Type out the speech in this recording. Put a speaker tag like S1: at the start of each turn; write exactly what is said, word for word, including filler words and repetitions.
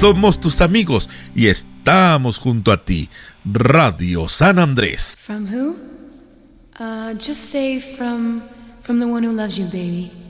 S1: somos tus amigos y estamos junto a ti. Radio San Andrés.
S2: From who? Uh, just say from, from the one who loves you, baby.